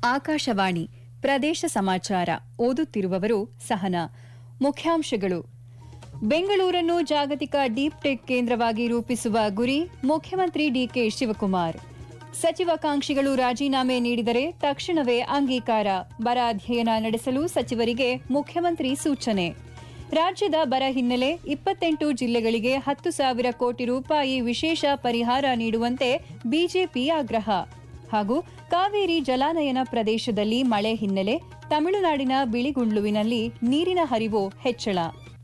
ಆಕಾಶವಾಣಿ ಪ್ರದೇಶ ಸಮಾಚಾರ ಓದುತ್ತಿರುವವರು ಸಹನಾ. ಮುಖ್ಯಾಂಶಗಳು. ಬೆಂಗಳೂರನ್ನು ಜಾಗತಿಕ ಡೀಪ್ ಟೆಕ್ ಕೇಂದ್ರವಾಗಿ ರೂಪಿಸುವ ಗುರಿ ಮುಖ್ಯಮಂತ್ರಿ ಡಿಕೆ ಶಿವಕುಮಾರ್. ಸಚಿವಾಕಾಂಕ್ಷಿಗಳು ರಾಜೀನಾಮೆ ನೀಡಿದರೆ ತಕ್ಷಣವೇ ಅಂಗೀಕಾರ. ಬರ ಅಧ್ಯಯನ ನಡೆಸಲು ಸಚಿವರಿಗೆ ಮುಖ್ಯಮಂತ್ರಿ ಸೂಚನೆ. ರಾಜ್ಯದ ಬರ ಹಿನ್ನೆಲೆ 28 ಜಿಲ್ಲೆಗಳಿಗೆ 10,000 ಕೋಟಿ ರೂಪಾಯಿ ವಿಶೇಷ ಪರಿಹಾರ ನೀಡುವಂತೆ ಬಿಜೆಪಿ ಆಗ್ರಹ. ಹಾಗೂ ಕಾವೇರಿ ಜಲಾನಯನ ಪ್ರದೇಶದಲ್ಲಿ ಮಳೆ ಹಿನ್ನೆಲೆ ತಮಿಳುನಾಡಿನ ಬಿಳಿಗುಂಡ್ಲುವಿನಲ್ಲಿ ನೀರಿನ ಹರಿವು ಹೆಚ್ಚಳ.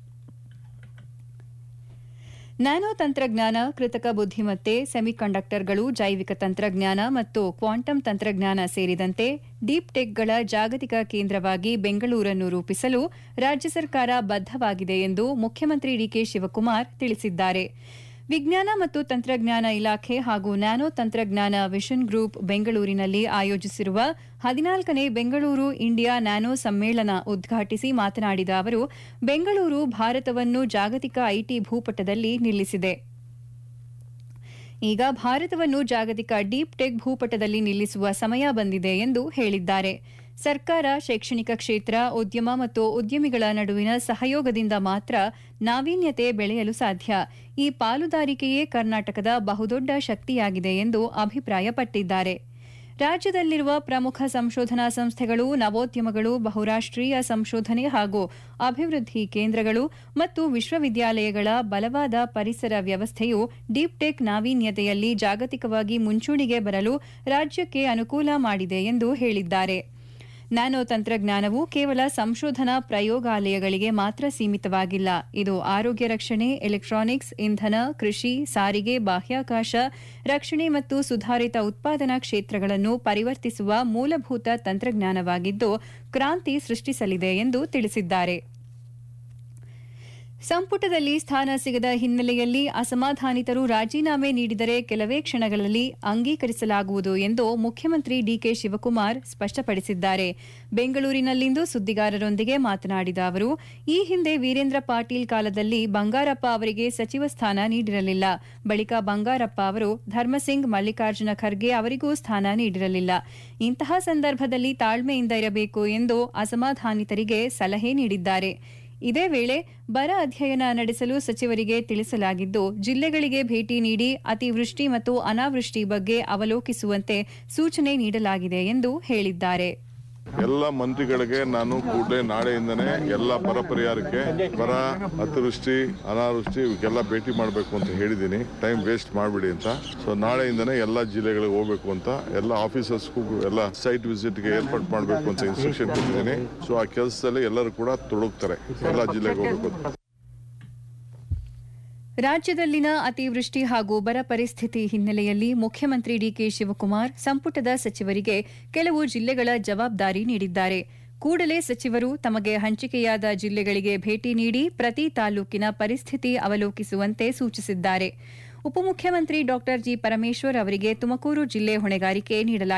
ನ್ಯಾನೋ ತಂತ್ರಜ್ಞಾನ, ಕೃತಕ ಬುದ್ದಿಮತ್ತೆ, ಸೆಮಿಕಂಡಕ್ಟರ್ಗಳು, ಜೈವಿಕ ತಂತ್ರಜ್ಞಾನ ಮತ್ತು ಕ್ವಾಂಟಮ್ ತಂತ್ರಜ್ಞಾನ ಸೇರಿದಂತೆ ಡೀಪ್ ಟೆಕ್ಗಳ ಜಾಗತಿಕ ಕೇಂದ್ರವಾಗಿ ಬೆಂಗಳೂರನ್ನು ರೂಪಿಸಲು ರಾಜ್ಯ ಸರ್ಕಾರ ಬದ್ದವಾಗಿದೆ ಎಂದು ಮುಖ್ಯಮಂತ್ರಿ ಡಿಕೆ ಶಿವಕುಮಾರ್ ತಿಳಿಸಿದ್ದಾರೆ. ವಿಜ್ಞಾನ ಮತ್ತು ತಂತ್ರಜ್ಞಾನ ಇಲಾಖೆ ಹಾಗೂ ನ್ಯಾನೋ ತಂತ್ರಜ್ಞಾನ ವಿಷನ್ ಗ್ರೂಪ್ ಬೆಂಗಳೂರಿನಲ್ಲಿ ಆಯೋಜಿಸಿರುವ 14ನೇ ಬೆಂಗಳೂರು ಇಂಡಿಯಾ ನ್ಯಾನೋ ಸಮ್ಮೇಳನ ಉದ್ಘಾಟಿಸಿ ಮಾತನಾಡಿದ ಅವರು, ಬೆಂಗಳೂರು ಭಾರತವನ್ನು ಜಾಗತಿಕ ಐಟಿ ಭೂಪಟದಲ್ಲಿ ನಿಲ್ಲಿಸಿದೆ. ಈಗ ಭಾರತವನ್ನು ಜಾಗತಿಕ ಡೀಪ್ ಟೆಕ್ ಭೂಪಟದಲ್ಲಿ ನಿಲ್ಲಿಸುವ ಸಮಯ ಬಂದಿದೆ ಎಂದು ಹೇಳಿದ್ದಾರೆ. ಸರ್ಕಾರ, ಶೈಕ್ಷಣಿಕ ಕ್ಷೇತ್ರ, ಉದ್ಯಮ ಮತ್ತು ಉದ್ಯಮಿಗಳ ನಡುವಿನ ಸಹಯೋಗದಿಂದ ಮಾತ್ರ ನಾವೀನ್ಯತೆ ಬೆಳೆಯಲು ಸಾಧ್ಯ. ಈ ಪಾಲುದಾರಿಕೆಯೇ ಕರ್ನಾಟಕದ ಬಹುದೊಡ್ಡ ಶಕ್ತಿಯಾಗಿದೆ ಎಂದು ಅಭಿಪ್ರಾಯಪಟ್ಟಿದ್ದಾರೆ. ರಾಜ್ಯದಲ್ಲಿರುವ ಪ್ರಮುಖ ಸಂಶೋಧನಾ ಸಂಸ್ಥೆಗಳು, ನವೋದ್ಯಮಗಳು, ಬಹುರಾಷ್ಟ್ರೀಯ ಸಂಶೋಧನೆ ಹಾಗೂ ಅಭಿವೃದ್ಧಿ ಕೇಂದ್ರಗಳು ಮತ್ತು ವಿಶ್ವವಿದ್ಯಾಲಯಗಳ ಬಲವಾದ ಪರಿಸರ ವ್ಯವಸ್ಥೆಯು ಡೀಪ್ ಟೆಕ್ ನಾವೀನ್ಯತೆಯಲ್ಲಿ ಜಾಗತಿಕವಾಗಿ ಮುಂಚೂಣಿಗೆ ಬರಲು ರಾಜ್ಯಕ್ಕೆ ಅನುಕೂಲ ಮಾಡಿದೆ ಎಂದು ಹೇಳಿದ್ದಾರೆ. ನ್ಯಾನೋ ತಂತ್ರಜ್ಞಾನವು ಕೇವಲ ಸಂಶೋಧನಾ ಪ್ರಯೋಗಾಲಯಗಳಿಗೆ ಮಾತ್ರ ಸೀಮಿತವಾಗಿಲ್ಲ. ಇದು ಆರೋಗ್ಯ ರಕ್ಷಣೆ, ಎಲೆಕ್ಟ್ರಾನಿಕ್ಸ್, ಇಂಧನ, ಕೃಷಿ, ಸಾರಿಗೆ, ಬಾಹ್ಯಾಕಾಶ ರಕ್ಷಣೆ ಮತ್ತು ಸುಧಾರಿತ ಉತ್ಪಾದನಾ ಕ್ಷೇತ್ರಗಳನ್ನು ಪರಿವರ್ತಿಸುವ ಮೂಲಭೂತ ತಂತ್ರಜ್ಞಾನವಾಗಿದ್ದು ಕ್ರಾಂತಿ ಸೃಷ್ಟಿಸಲಿದೆ ಎಂದು ತಿಳಿಸಿದ್ದಾರೆ. ಸಂಪುಟದಲ್ಲಿ ಸ್ಥಾನ ಸಿಗದ ಹಿನ್ನೆಲೆಯಲ್ಲಿ ಅಸಮಾಧಾನಿತರು ರಾಜೀನಾಮೆ ನೀಡಿದರೆ ಕೆಲವೇ ಕ್ಷಣಗಳಲ್ಲಿ ಅಂಗೀಕರಿಸಲಾಗುವುದು ಎಂದು ಮುಖ್ಯಮಂತ್ರಿ ಡಿಕೆ ಶಿವಕುಮಾರ್ ಸ್ಪಷ್ಟಪಡಿಸಿದ್ದಾರೆ. ಬೆಂಗಳೂರಿನಲ್ಲಿಂದು ಸುದ್ದಿಗಾರರೊಂದಿಗೆ ಮಾತನಾಡಿದ ಅವರು, ಈ ಹಿಂದೆ ವೀರೇಂದ್ರ ಪಾಟೀಲ್ ಕಾಲದಲ್ಲಿ ಬಂಗಾರಪ್ಪ ಅವರಿಗೆ ಸಚಿವ ಸ್ಥಾನ ನೀಡಿರಲಿಲ್ಲ. ಬಳಿಕ ಬಂಗಾರಪ್ಪ ಅವರು ಧರ್ಮಸಿಂಗ್, ಮಲ್ಲಿಕಾರ್ಜುನ ಖರ್ಗೆ ಅವರಿಗೂ ಸ್ಥಾನ ನೀಡಿರಲಿಲ್ಲ. ಇಂತಹ ಸಂದರ್ಭದಲ್ಲಿ ತಾಳ್ಮೆಯಿಂದ ಇರಬೇಕು ಎಂದು ಅಸಮಾಧಾನಿತರಿಗೆ ಸಲಹೆ ನೀಡಿದ್ದಾರೆ. ಇದೇ ವೇಳೆ ಬರ ಅಧ್ಯಯನ ನಡೆಸಲು ಸಚಿವರಿಗೆ ತಿಳಿಸಲಾಗಿದ್ದು, ಜಿಲ್ಲೆಗಳಿಗೆ ಭೇಟಿ ನೀಡಿ ಅತಿವೃಷ್ಟಿ ಮತ್ತು ಅನಾವೃಷ್ಟಿ ಬಗ್ಗೆ ಅವಲೋಕಿಸುವಂತೆ ಸೂಚನೆ ನೀಡಲಾಗಿದೆ ಎಂದು ಹೇಳಿದ್ದಾರೆ. ಎಲ್ಲ ಮಂತ್ರಿಗಳಿಗೆ ನಾನು ಕೂಡಲೇ ನಾಳೆಯಿಂದನೇ ಎಲ್ಲ ಬರ ಪರಿಹಾರಕ್ಕೆ, ಬರ, ಅತಿವೃಷ್ಟಿ, ಅನಾವೃಷ್ಟಿ ಇವಕ್ಕೆಲ್ಲ ಭೇಟಿ ಮಾಡಬೇಕು ಅಂತ ಹೇಳಿದ್ದೀನಿ. ಟೈಮ್ ವೇಸ್ಟ್ ಮಾಡಬೇಡಿ ಅಂತ. ಸೊ ನಾಳೆಯಿಂದನೇ ಎಲ್ಲ ಜಿಲ್ಲೆಗಳಿಗೆ ಹೋಗಬೇಕು ಅಂತ ಎಲ್ಲ ಆಫೀಸರ್ಸ್ಗೂ ಎಲ್ಲ ಸೈಟ್ ವಿಸಿಟ್ಗೆ ಏರ್ಪಾಡು ಮಾಡಬೇಕು ಅಂತ ಇನ್ಸ್ಟ್ರಕ್ಷನ್ ಕೊಟ್ಟಿದ್ದೀನಿ. ಸೊ ಆ ಕೆಲಸದಲ್ಲಿ ಎಲ್ಲರೂ ಕೂಡ ತೊಡಗ್ತಾರೆ, ಎಲ್ಲ ಜಿಲ್ಲೆಗೆ ಹೋಗಬೇಕು. ರಾಜ್ಯದಲ್ಲಿನ ಅತಿವೃಷ್ಟಿ ಹಾಗೂ ಬರ ಪರಿಸ್ಥಿತಿ ಹಿನ್ನೆಲೆಯಲ್ಲಿ ಮುಖ್ಯಮಂತ್ರಿ ಡಿಕೆ ಶಿವಕುಮಾರ್ ಸಂಪುಟದ ಸಚಿವರಿಗೆ ಕೆಲವು ಜಿಲ್ಲೆಗಳ ಜವಾಬ್ದಾರಿ ನೀಡಿದ್ದಾರೆ. ಕೂಡಲೇ ಸಚಿವರು ತಮಗೆ ಹಂಚಿಕೆಯಾದ ಜಿಲ್ಲೆಗಳಿಗೆ ಭೇಟಿ ನೀಡಿ ಪ್ರತಿ ತಾಲೂಕಿನ ಪರಿಸ್ಥಿತಿ ಅವಲೋಕಿಸುವಂತೆ ಸೂಚಿಸಿದ್ದಾರೆ. ಉಪಮುಖ್ಯಮಂತ್ರಿ ಡಾ ಜಿ ಪರಮೇಶ್ವರ್ ಅವರಿಗೆ ತುಮಕೂರು ಜಿಲ್ಲೆ ಹೊಣೆಗಾರಿಕೆ ನೀಡಲಾಗಿದೆ.